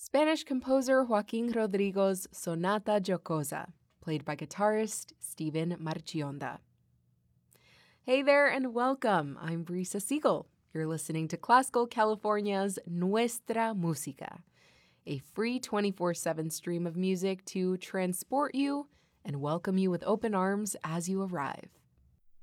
Spanish composer Joaquin Rodrigo's Sonata Jocosa, played by guitarist Steven Marchionda. Hey there and welcome. I'm Brisa Siegel. You're listening to Classical California's Nuestra Música, a free 24/7 stream of music to transport you and welcome you with open arms as you arrive.